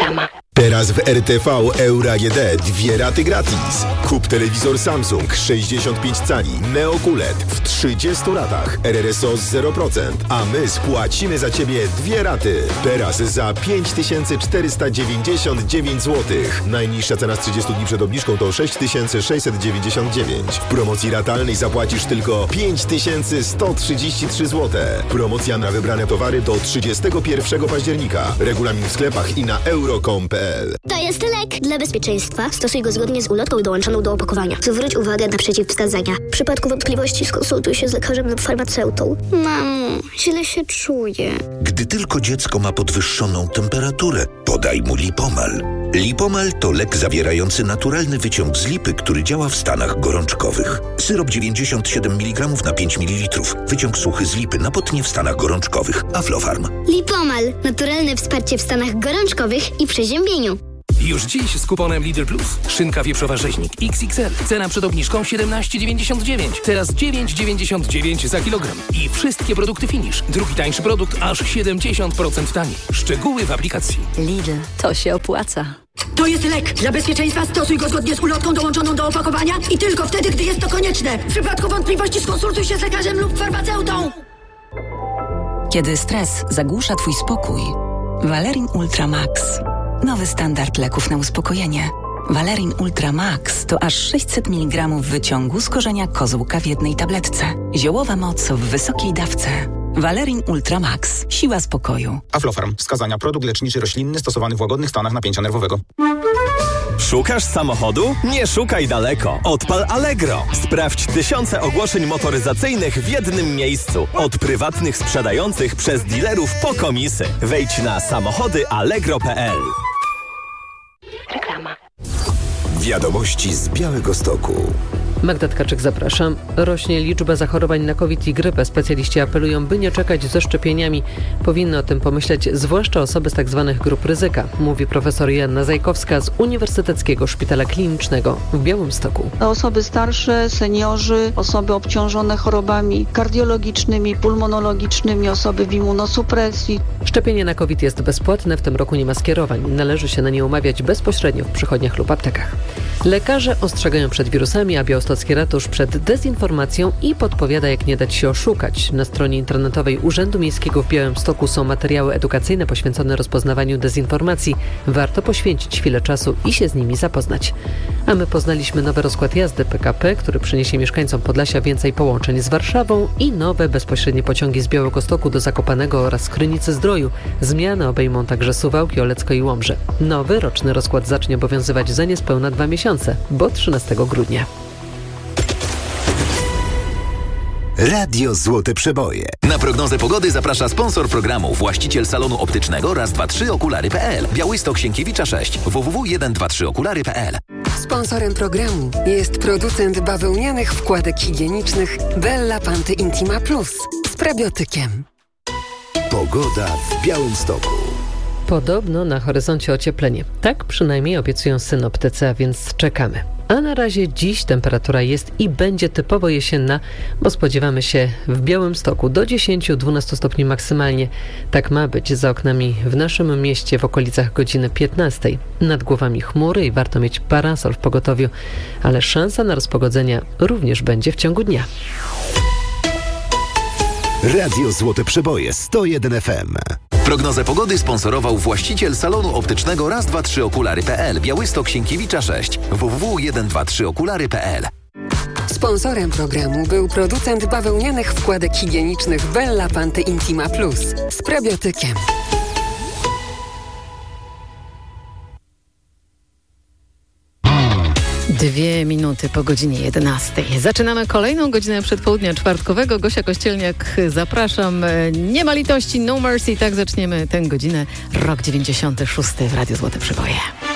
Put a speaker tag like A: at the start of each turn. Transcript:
A: Reklama.
B: Teraz w RTV Euro AGD 2 raty gratis. Kup telewizor Samsung 65 cali Neo QLED w 30 ratach RRSO 0%, a my spłacimy za Ciebie 2 raty. Teraz za 5499 zł. Najniższa cena z 30 dni przed obniżką to 6699. W promocji ratalnej zapłacisz tylko 5133 zł. Promocja na wybrane towary do 31 października. Regulamin w sklepach i na euro.com.pl.
C: To jest lek. Dla bezpieczeństwa stosuj go zgodnie z ulotką dołączoną do opakowania. Zwróć uwagę na przeciwwskazania. W przypadku wątpliwości skonsultuj się z lekarzem lub farmaceutą. Mamo, źle się czuję.
D: Gdy tylko dziecko ma podwyższoną temperaturę, podaj mu Lipomal. Lipomal to lek zawierający naturalny wyciąg z lipy, który działa w stanach gorączkowych. Syrop 97 mg na 5 ml. Wyciąg suchy z lipy na potnie w stanach gorączkowych. Aflofarm.
C: Lipomal. Naturalne wsparcie w stanach gorączkowych i przeziębieniu.
E: Już dziś z kuponem Lidl Plus. Szynka wieprzowa rzeźnik XXL. Cena przed obniżką 17,99. Teraz 9,99 za kilogram. I wszystkie produkty Finish. Drugi tańszy produkt aż 70% taniej. Szczegóły w aplikacji.
A: Lidl, to się opłaca.
F: To jest lek. Dla bezpieczeństwa stosuj go zgodnie z ulotką dołączoną do opakowania i tylko wtedy, gdy jest to konieczne. W przypadku wątpliwości skonsultuj się z lekarzem lub farmaceutą.
G: Kiedy stres zagłusza Twój spokój, Valerin Ultra Max. Nowy standard leków na uspokojenie. Valerin Ultra Max to aż 600 mg wyciągu z korzenia kozłka w jednej tabletce. Ziołowa moc w wysokiej dawce. Valerin Ultra Max. Siła spokoju.
H: Aflofarm. Wskazania: produkt leczniczy roślinny stosowany w łagodnych stanach napięcia nerwowego.
I: Szukasz samochodu? Nie szukaj daleko. Odpal Allegro. Sprawdź tysiące ogłoszeń motoryzacyjnych w jednym miejscu. Od prywatnych sprzedających przez dealerów po komisy. Wejdź na samochodyallegro.pl.
A: Reklama.
B: Wiadomości z Białegostoku.
J: Magda Tkaczyk, zapraszam. Rośnie liczba zachorowań na COVID i grypę. Specjaliści apelują, by nie czekać ze szczepieniami. Powinny o tym pomyśleć zwłaszcza osoby z tzw. grup ryzyka, mówi profesor Joanna Zajkowska z Uniwersyteckiego Szpitala Klinicznego w Białymstoku.
K: Osoby starsze, seniorzy, osoby obciążone chorobami kardiologicznymi, pulmonologicznymi, osoby w immunosupresji.
J: Szczepienie na COVID jest bezpłatne, w tym roku nie ma skierowań. Należy się na nie umawiać bezpośrednio w przychodniach lub aptekach. Lekarze ostrzegają przed wirusami, a białostocki ratusz przed dezinformacją i podpowiada, jak nie dać się oszukać. Na stronie internetowej Urzędu Miejskiego w Białymstoku są materiały edukacyjne poświęcone rozpoznawaniu dezinformacji. Warto poświęcić chwilę czasu i się z nimi zapoznać. A my poznaliśmy nowy rozkład jazdy PKP, który przyniesie mieszkańcom Podlasia więcej połączeń z Warszawą i nowe bezpośrednie pociągi z Białegostoku do Zakopanego oraz Krynicy-Zdroju. Zmiany obejmą także Suwałki, Olecko i Łomżę. Nowy roczny rozkład zacznie obowiązywać za niespełna 2 miesiące, bo 13 grudnia.
B: Radio Złote Przeboje.
L: Na prognozę pogody zaprasza sponsor programu, właściciel salonu optycznego raz2tryokulary.pl. Białystok Sienkiewicza 6 www.123okulary.pl.
M: Sponsorem programu jest producent bawełnianych wkładek higienicznych Bella Panty Intima Plus z prebiotykiem.
B: Pogoda w Białymstoku.
J: Podobno na horyzoncie ocieplenie. Tak przynajmniej obiecują synoptycy, a więc czekamy. A na razie dziś temperatura jest i będzie typowo jesienna, bo spodziewamy się w Białymstoku do 10-12 stopni maksymalnie. Tak ma być za oknami w naszym mieście w okolicach godziny 15. Nad głowami chmury i warto mieć parasol w pogotowiu, ale szansa na rozpogodzenia również będzie w ciągu dnia.
B: Radio Złote Przeboje 101 FM.
L: Prognozę pogody sponsorował właściciel salonu optycznego raz2tryokulary.pl. Białystok Sienkiewicza 6 www.123okulary.pl.
M: Sponsorem programu był producent bawełnianych wkładek higienicznych Bella Panty Intima Plus z prebiotykiem.
N: Dwie minuty po godzinie 11. Zaczynamy kolejną godzinę przedpołudnia czwartkowego. Gosia Kościelniak, zapraszam. Nie ma litości, no mercy. Tak zaczniemy tę godzinę. Rok 96 w Radiu Złote Przeboje.